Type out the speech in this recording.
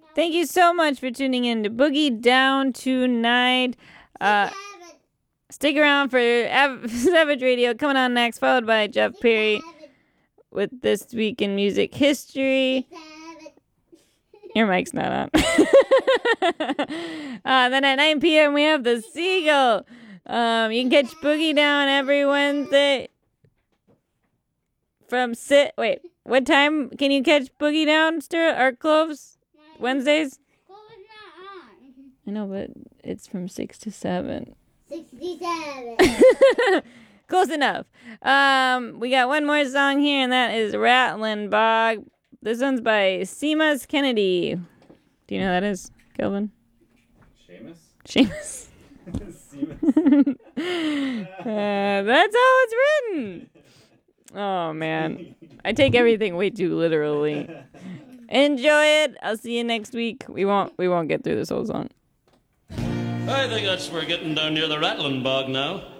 Thank you so much for tuning in to Boogie Down tonight. Stick around for Savage Radio coming on next, followed by Jeff Perry with This Week in Music History. Your mic's not on. Then at 9 p.m. we have The Seagull. You can catch Boogie Down every Wednesday from what time can you catch Boogie Down, or Cloves? Wednesdays? Cloves not on. I know, but it's from 6 to 7. 67. Close enough. We got one more song here, and that is Rattlin' Bog. This one's by Seamus Kennedy. Do you know who that is, Kelvin? Seamus. That's how it's written. Oh, man. I take everything way too literally. Enjoy it. I'll see you next week. We won't get through this whole song. I think we're getting down near the Rattling Bog now.